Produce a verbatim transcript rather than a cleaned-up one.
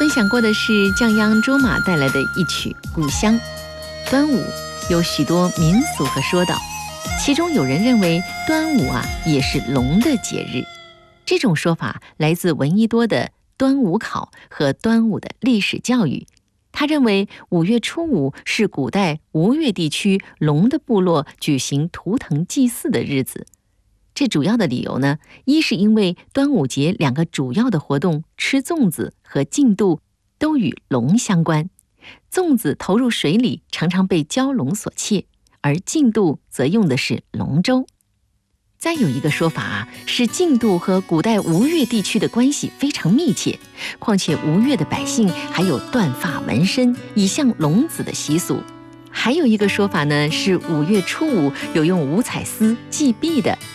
分享过的是降央卓玛带来的一曲《故乡》。端午有许多民俗和说道，其中有人认为端午啊也是龙的节日。这种说法来自闻一多的《端午考》和端午的历史教育。他认为五月初五是古代吴越地区龙的部落举行图腾祭祀的日子。这主要的理由呢，一是因为端午节两个主要的活动吃粽子和竞渡都与龙相关，粽子投入水里常常被蛟龙所窃，而竞渡则用的是龙舟。再有一个说法啊，是竞渡和古代吴越地区的关系非常密切，况且吴越的百姓还有断发纹身以象龙子的习俗。还有一个说法呢，是五月初五有用五彩丝祭币的